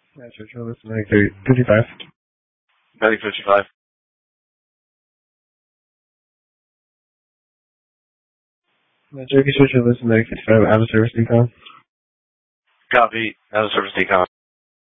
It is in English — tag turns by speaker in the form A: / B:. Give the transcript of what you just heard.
A: Churchill, this is Medic 55.
B: Medic 55.
A: Cherokee Churchill, this is Medic 55, out of service decon.
B: Copy, out of service decon.